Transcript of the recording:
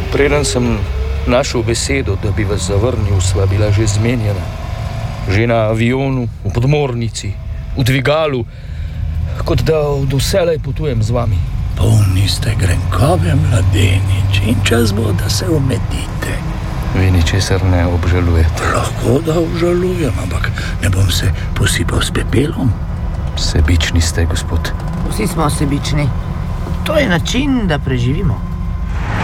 Preden sem našel besedo, da bi vas zavrnil, sva bila že zmenjena. Že na avionu, v podmornici, v dvigalu, kot da od vselej potujem z vami. Polni ste grenkove, mladenič, in čas bo, da se umedite. Vi ničesar ne obžalujete. Lahko da obžalujem, ampak ne bom se posipal s pepelom. Sebični ste, gospod. Vsi smo sebični. To je način, da preživimo.